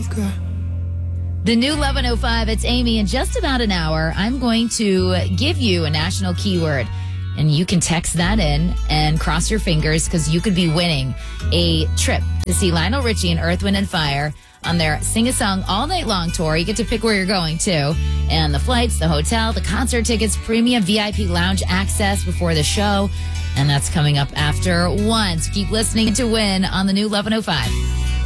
The new 11:05, it's Amy. In just about an hour, I'm going to give you a national keyword. And you can text that in and cross your fingers because you could be winning a trip to see Lionel Richie and Earth, Wind & Fire on their Sing a Song All Night Long tour. You get to pick where you're going to. And the flights, the hotel, the concert tickets, premium VIP lounge access before the show. And that's coming up after 1. So keep listening to win on the new 11:05.